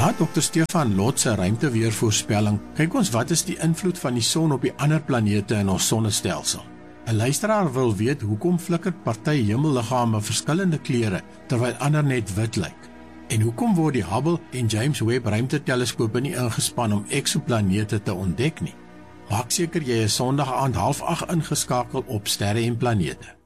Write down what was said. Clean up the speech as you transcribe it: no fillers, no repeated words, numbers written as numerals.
Na Dr. Stefan Lot se ruimteweervoorspelling, kyk ons wat is die invloed van die son op die ander planete in ons sonnestelsel. 'n Luisteraar wil weet hoekom flikker party hemelliggame verskillende kleure terwyl ander net wit lyk. En hoekom word die Hubble en James Webb ruimteteleskope nie ingespan om eksoplanete te ontdek nie? Maak seker jy is Sondag aand 7:30 ingeskakel op Sterre en Planete.